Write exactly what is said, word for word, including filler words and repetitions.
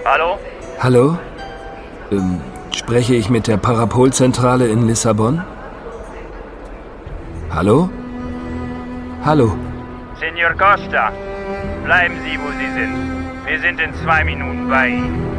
Hallo? Hallo? Ähm, spreche ich mit der Parapol-Zentrale in Lissabon? Hallo? Hallo? Senor Costa, bleiben Sie, wo Sie sind. Wir sind in zwei Minuten bei Ihnen.